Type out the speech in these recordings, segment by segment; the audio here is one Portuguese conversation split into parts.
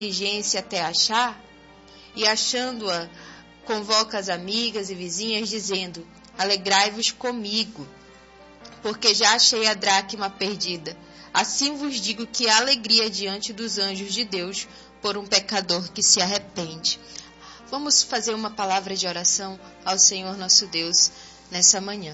diligência até achar, e achando-a, convoca as amigas e vizinhas, dizendo: alegrai-vos comigo, porque já achei a dracma perdida. Assim vos digo que há alegria diante dos anjos de Deus por um pecador que se arrepende. Vamos fazer uma palavra de oração ao Senhor nosso Deus nessa manhã.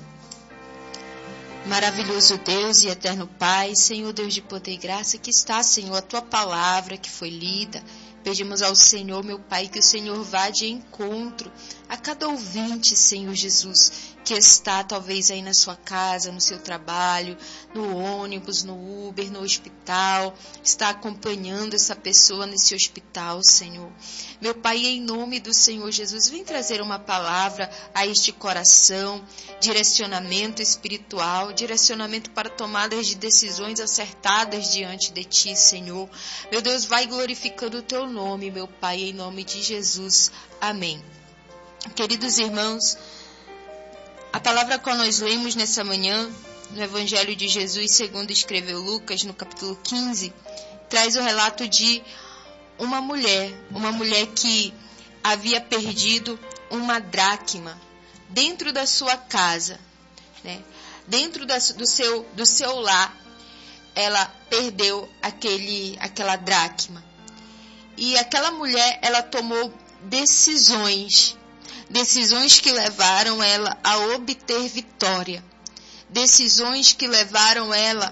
Maravilhoso Deus e eterno Pai, Senhor Deus de poder e graça, que está, Senhor, a Tua palavra que foi lida. Pedimos ao Senhor, meu Pai, que o Senhor vá de encontro a cada ouvinte, Senhor Jesus, que está talvez aí na sua casa, no seu trabalho, no ônibus, no Uber, no hospital, está acompanhando essa pessoa nesse hospital, Senhor. Meu Pai, em nome do Senhor Jesus, vem trazer uma palavra a este coração, direcionamento espiritual, direcionamento para tomadas de decisões acertadas diante de Ti, Senhor. Meu Deus, vai glorificando o Teu nome, meu Pai, em nome de Jesus. Amém. Queridos irmãos, a palavra que nós lemos nessa manhã, no Evangelho de Jesus, segundo escreveu Lucas, no capítulo 15, traz o relato de uma mulher que havia perdido uma dracma dentro da sua casa, né? Dentro do seu lar, ela perdeu aquela dracma. E aquela mulher, ela tomou decisões que levaram ela a obter vitória, decisões que levaram ela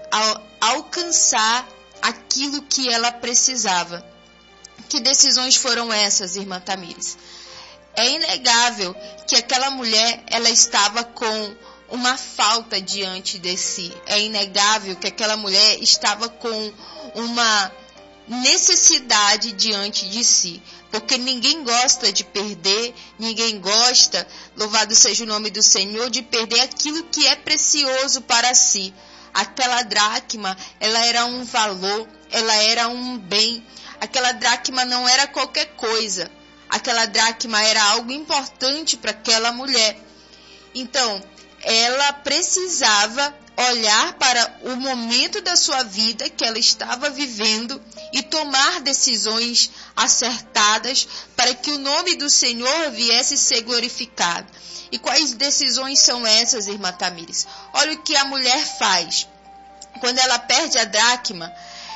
a alcançar aquilo que ela precisava. Que decisões foram essas, irmã Tamires? É inegável que aquela mulher, ela estava com uma falta diante de si. É inegável que aquela mulher estava com uma necessidade diante de si. Porque ninguém gosta de perder, ninguém gosta, louvado seja o nome do Senhor, de perder aquilo que é precioso para si. Aquela dracma, ela era um valor, ela era um bem. Aquela dracma não era qualquer coisa. Aquela dracma era algo importante para aquela mulher. Então, ela precisava olhar para o momento da sua vida que ela estava vivendo e tomar decisões acertadas para que o nome do Senhor viesse ser glorificado. E quais decisões são essas, irmã Tamires? Olha o que a mulher faz. Quando ela perde a dracma,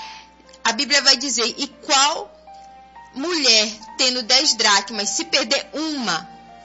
a Bíblia vai dizer: e qual mulher, tendo 10 dracmas, se perder uma,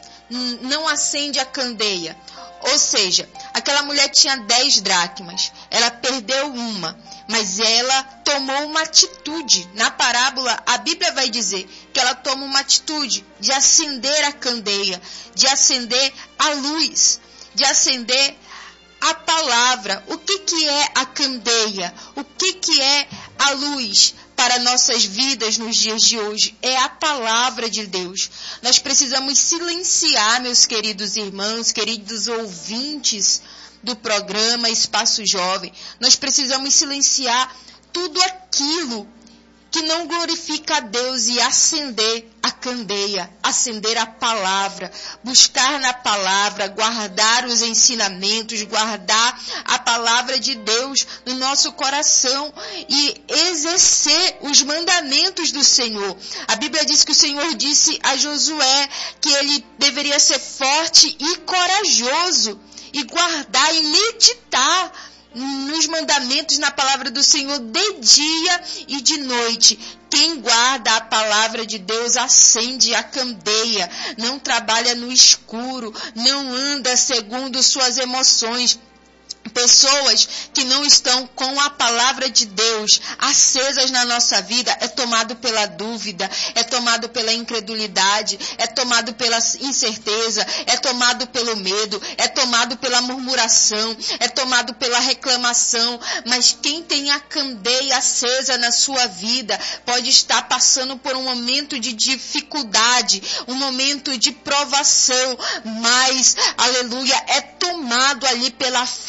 não acende a candeia? Ou seja, aquela mulher tinha 10 dracmas, ela perdeu uma, mas ela tomou uma atitude. Na parábola, a Bíblia vai dizer que ela toma uma atitude de acender a candeia, de acender a luz, de acender a palavra. O que é a candeia? O que é a luz para nossas vidas nos dias de hoje? É a palavra de Deus. Nós precisamos silenciar, meus queridos irmãos, queridos ouvintes do programa Espaço Jovem. Nós precisamos silenciar tudo aquilo que não glorifica a Deus e acender a candeia, acender a palavra, buscar na palavra, guardar os ensinamentos, guardar a palavra de Deus no nosso coração e exercer os mandamentos do Senhor. A Bíblia diz que o Senhor disse a Josué que ele deveria ser forte e corajoso e guardar e meditar nos mandamentos, na palavra do Senhor, de dia e de noite. Quem guarda a palavra de Deus acende a candeia, não trabalha no escuro, não anda segundo suas emoções. Pessoas que não estão com a palavra de Deus acesas na nossa vida é tomado pela dúvida, é tomado pela incredulidade, é tomado pela incerteza, é tomado pelo medo, é tomado pela murmuração, é tomado pela reclamação. Mas quem tem a candeia acesa na sua vida pode estar passando por um momento de dificuldade, um momento de provação, mas, aleluia, é tomado ali pela fé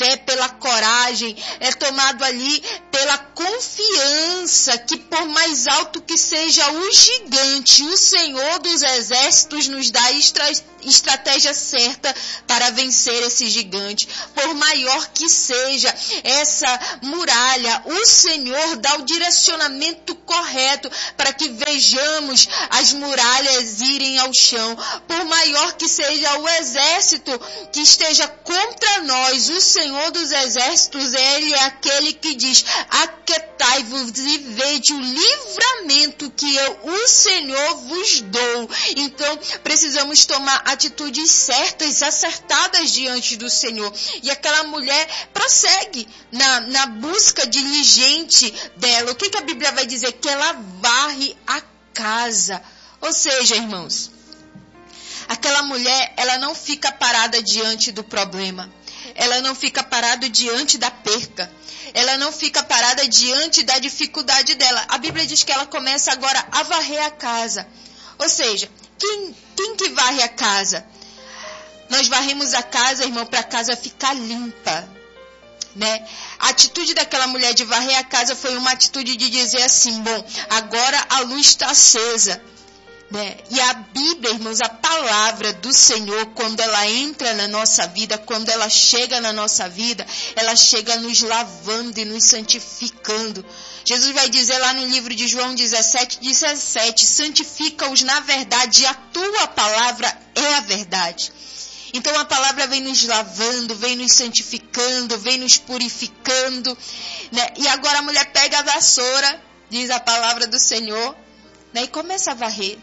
fé, pela coragem, é tomado ali pela confiança que por mais alto que seja o gigante, o Senhor dos Exércitos nos dá estratégia certa para vencer esse gigante. Por maior que seja essa muralha, o Senhor dá o direcionamento correto para que vejamos as muralhas irem ao chão. Por maior que seja o exército que esteja contra nós, o Senhor dos Exércitos, Ele é aquele que diz: aquietai-vos e vede o livramento que eu, o Senhor, vos dou. Então, precisamos tomar atitudes certas, acertadas diante do Senhor. E aquela mulher prossegue na busca diligente dela. O que a Bíblia vai dizer? Que ela varre a casa. Ou seja, irmãos, aquela mulher, ela não fica parada diante do problema. Ela não fica parada diante da perca. Ela não fica parada diante da dificuldade dela. A Bíblia diz que ela começa agora a varrer a casa. Ou seja, quem que varre a casa? Nós varremos a casa, irmão, para a casa ficar limpa, né? A atitude daquela mulher de varrer a casa foi uma atitude de dizer assim: bom, agora a luz está acesa, né? E a Bíblia, irmãos, a palavra do Senhor, quando ela entra na nossa vida, quando ela chega na nossa vida, ela chega nos lavando e nos santificando. Jesus vai dizer lá no livro de João 17:17, santifica-os na verdade, e a tua palavra é a verdade. Então a palavra vem nos lavando, vem nos santificando, vem nos purificando, né? E agora a mulher pega a vassoura, diz a palavra do Senhor, né? E começa a varrer.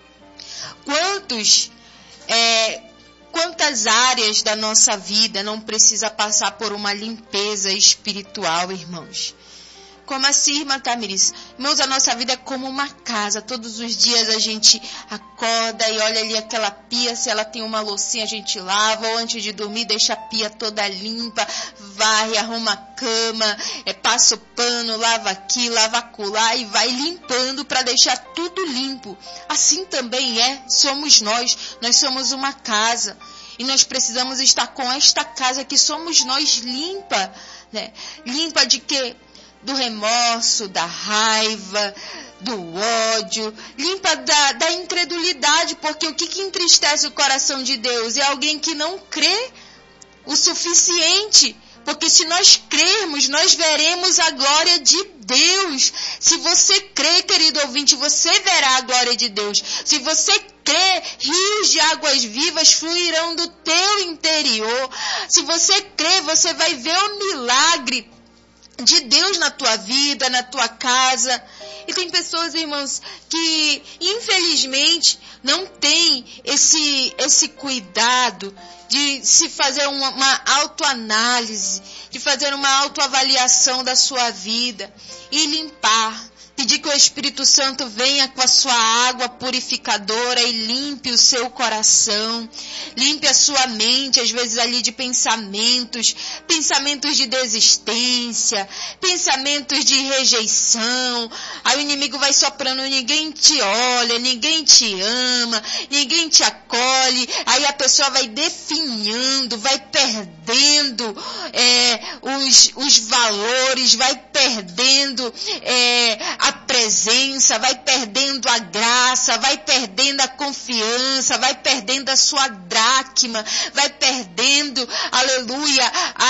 Quantas áreas da nossa vida não precisa passar por uma limpeza espiritual, irmãos? Como assim, irmã Tamiris? Irmãos, a nossa vida é como uma casa. Todos os dias a gente acorda e olha ali aquela pia. Se ela tem uma loucinha, a gente lava. Ou antes de dormir, deixa a pia toda limpa. Varre, arruma a cama, passa o pano, lava aqui, lava acolá e vai limpando para deixar tudo limpo. Assim também somos nós. Nós somos uma casa. E nós precisamos estar com esta casa que somos nós limpa, né? Limpa de quê? Do remorso, da raiva, do ódio, limpa da incredulidade, porque o que entristece o coração de Deus é alguém que não crê o suficiente, porque se nós crermos, nós veremos a glória de Deus. Se você crê, querido ouvinte, você verá a glória de Deus. Se você crê, rios de águas vivas fluirão do teu interior. Se você crê, você vai ver o milagre de Deus na tua vida, na tua casa. E tem pessoas, irmãos, que infelizmente não têm esse cuidado de se fazer uma autoanálise, de fazer uma autoavaliação da sua vida e limpar. Pedir que o Espírito Santo venha com a sua água purificadora e limpe o seu coração, limpe a sua mente, às vezes ali de pensamentos de desistência, pensamentos de rejeição. Aí o inimigo vai soprando, ninguém te olha, ninguém te ama, ninguém te acolhe. Aí a pessoa vai definhando, vai perdendo os valores, vai perdendo a presença, vai perdendo a graça, vai perdendo a confiança, vai perdendo a sua dracma, vai perdendo, aleluia,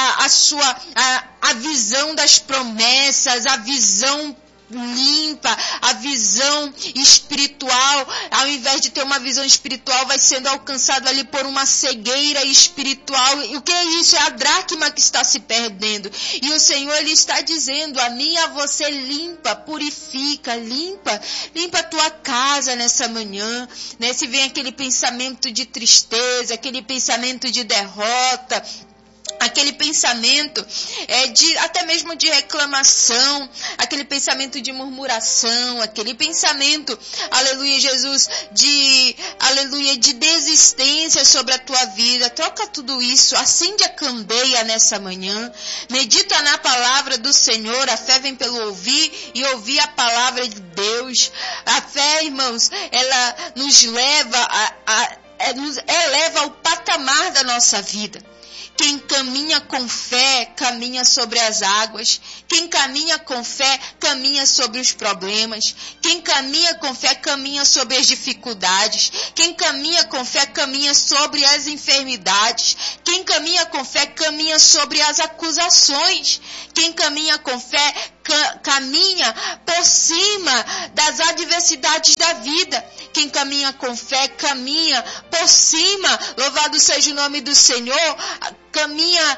a visão das promessas, a visão limpa, a visão espiritual. Ao invés de ter uma visão espiritual, vai sendo alcançado ali por uma cegueira espiritual. E o que é isso? É a dracma que está se perdendo. E o Senhor, Ele está dizendo a mim e a você: limpa, purifica, limpa a tua casa nessa manhã, né? Se vem aquele pensamento de tristeza, aquele pensamento de derrota, aquele pensamento até mesmo de reclamação, aquele pensamento de murmuração, aquele pensamento, aleluia, Jesus, de desistência sobre a tua vida. Troca tudo isso, acende a candeia nessa manhã, medita na palavra do Senhor. A fé vem pelo ouvir e ouvir a palavra de Deus. A fé, irmãos, ela nos leva eleva ao patamar da nossa vida. Quem caminha com fé, caminha sobre as águas. Quem caminha com fé, caminha sobre os problemas. Quem caminha com fé, caminha sobre as dificuldades. Quem caminha com fé, caminha sobre as enfermidades. Quem caminha com fé, caminha sobre as acusações. Quem caminha com fé, caminha por cima das adversidades da vida. Quem caminha com fé, caminha por cima, louvado seja o nome do Senhor, caminha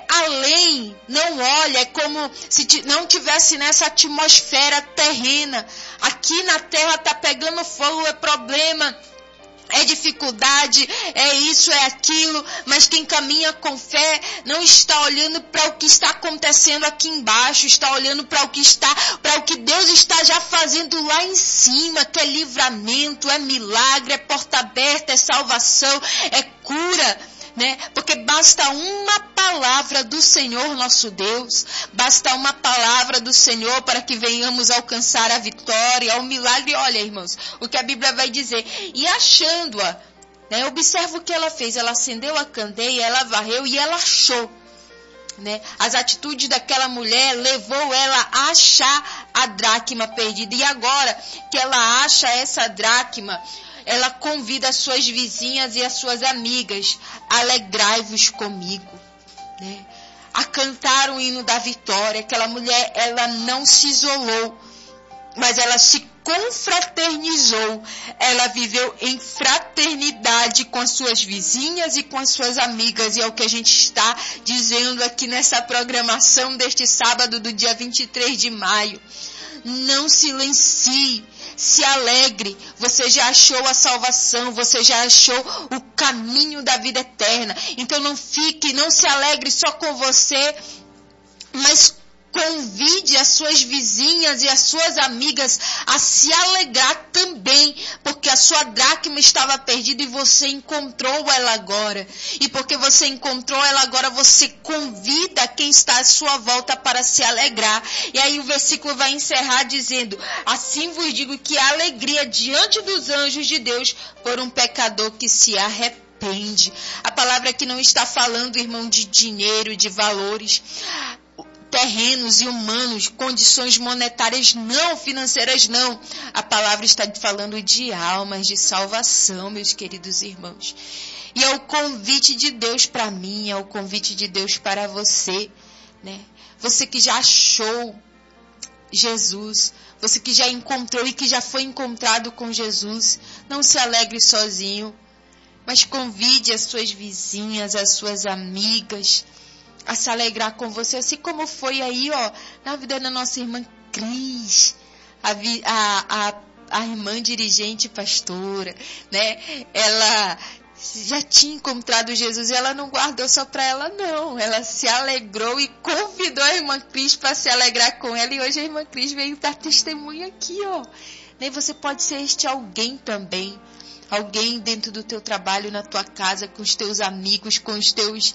além, não olha, é como se não tivesse nessa atmosfera terrena. Aqui na terra está pegando fogo, é problema, é dificuldade, é isso, é aquilo, mas quem caminha com fé não está olhando para o que está acontecendo aqui embaixo, está olhando para o que Deus está já fazendo lá em cima, que é livramento, é milagre, é porta aberta, é salvação, é cura, né? Porque basta uma palavra do Senhor nosso Deus, basta uma palavra do Senhor para que venhamos alcançar a vitória, o milagre. Olha, irmãos, o que a Bíblia vai dizer, e achando-a, né? Observa o que ela fez, ela acendeu a candeia, ela varreu e ela achou, né? As atitudes daquela mulher levou ela a achar a dracma perdida, e agora que ela acha essa dracma, ela convida as suas vizinhas e as suas amigas, alegrai-vos comigo, né? A cantar o hino da vitória. Aquela mulher, ela não se isolou, mas ela se confraternizou, ela viveu em fraternidade com as suas vizinhas e com as suas amigas, e é o que a gente está dizendo aqui nessa programação deste sábado do dia 23 de maio. Não silencie, se alegre, você já achou a salvação, você já achou o caminho da vida eterna. Então não se alegre só com você, mas convide as suas vizinhas e as suas amigas a se alegrar também, porque a sua dracma estava perdida e você encontrou ela agora. E porque você encontrou ela agora, você convida quem está à sua volta para se alegrar. E aí o versículo vai encerrar dizendo: assim vos digo que há alegria diante dos anjos de Deus por um pecador que se arrepende. A palavra aqui não está falando, irmão, de dinheiro, de valores terrenos e humanos, condições monetárias não, financeiras não. A palavra está falando de almas, de salvação, meus queridos irmãos. E é o convite de Deus para mim, é o convite de Deus para você, né? Você que já achou Jesus, você que já encontrou e que já foi encontrado com Jesus, não se alegre sozinho, mas convide as suas vizinhas, as suas amigas a se alegrar com você, assim como foi aí, ó, na vida da nossa irmã Cris, a irmã dirigente pastora, né? Ela já tinha encontrado Jesus e ela não guardou só para ela, não. Ela se alegrou e convidou a irmã Cris para se alegrar com ela, e hoje a irmã Cris veio dar testemunho aqui, ó. E você pode ser este alguém também. Alguém dentro do teu trabalho, na tua casa, com os teus amigos, com os teus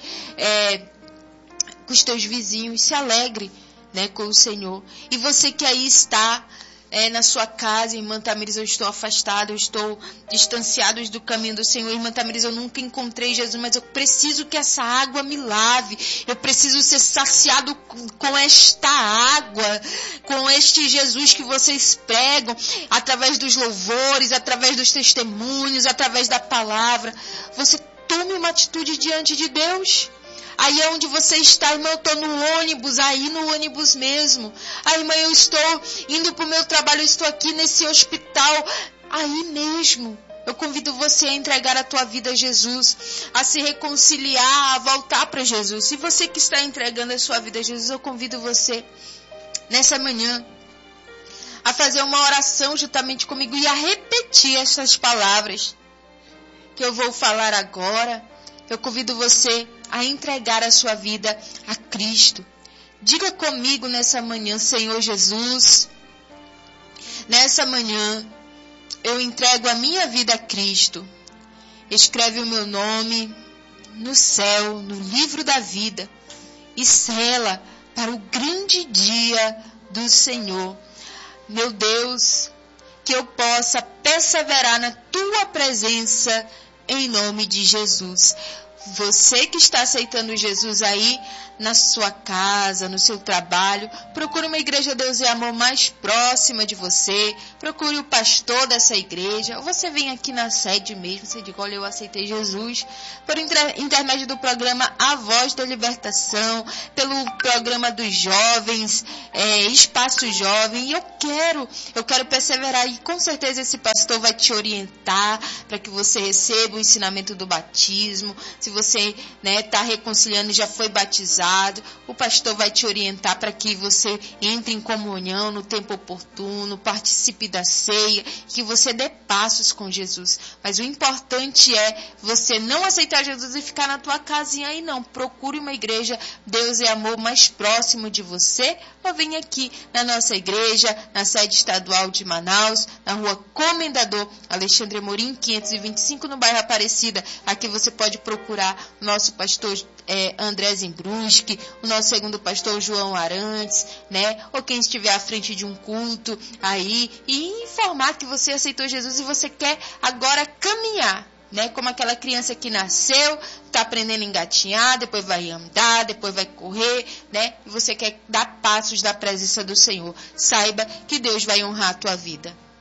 vizinhos, se alegre, né, com o Senhor. E você que aí está na sua casa, irmã Tamires, eu estou afastada, eu estou distanciado do caminho do Senhor. Irmã Tamires, eu nunca encontrei Jesus, mas eu preciso que essa água me lave, eu preciso ser saciado com esta água, com este Jesus que vocês pregam, através dos louvores, através dos testemunhos, através da palavra. Você tome uma atitude diante de Deus. Aí é onde você está, irmã, eu estou no ônibus, aí no ônibus mesmo. Aí, irmã, eu estou indo para o meu trabalho, eu estou aqui nesse hospital, aí mesmo. Eu convido você a entregar a tua vida a Jesus, a se reconciliar, a voltar para Jesus. Se você que está entregando a sua vida a Jesus, eu convido você, nessa manhã, a fazer uma oração juntamente comigo e a repetir essas palavras que eu vou falar agora. Eu convido você a entregar a sua vida a Cristo. Diga comigo nessa manhã: Senhor Jesus, nessa manhã eu entrego a minha vida a Cristo. Escreve o meu nome no céu, no livro da vida, e sela para o grande dia do Senhor. Meu Deus, que eu possa perseverar na tua presença, em nome de Jesus. Você que está aceitando Jesus aí na sua casa, no seu trabalho, procure uma igreja Deus e Amor mais próxima de você, procure o pastor dessa igreja, ou você vem aqui na sede mesmo, você diz, olha, eu aceitei Jesus, por intermédio do programa A Voz da Libertação, pelo programa dos jovens, Espaço Jovem, e eu quero perseverar, e com certeza esse pastor vai te orientar para que você receba o ensinamento do batismo. Se você está reconciliando e já foi batizado, o pastor vai te orientar para que você entre em comunhão no tempo oportuno, participe da ceia, que você dê passos com Jesus. Mas o importante é você não aceitar Jesus e ficar na tua casinha aí, não. Procure uma igreja Deus e Amor mais próximo de você, ou vem aqui na nossa igreja, na sede estadual de Manaus, na rua Comendador Alexandre Amorim, 525, no bairro Aparecida. Aqui você pode procurar nosso pastor André Zimbruski, o nosso segundo pastor João Arantes, ou quem estiver à frente de um culto aí, e informar que você aceitou Jesus e você quer agora caminhar, como aquela criança que nasceu, está aprendendo a engatinhar, depois vai andar, depois vai correr, e você quer dar passos da presença do Senhor. Saiba que Deus vai honrar a tua vida.